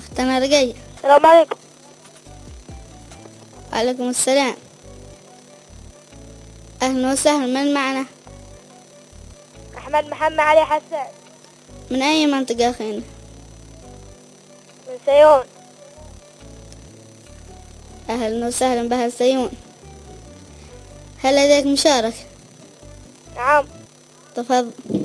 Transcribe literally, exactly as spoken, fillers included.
أختنا رقية. السلام عليكم. وعليكم السلام. أهلا وسهلا، من معنا؟ أحمد محمد علي حسان. من أي منطقة أخينا؟ من سيون. أهلا وسهلا بأهل سيون. هل لديك مشاركة؟ نعم. تفضل.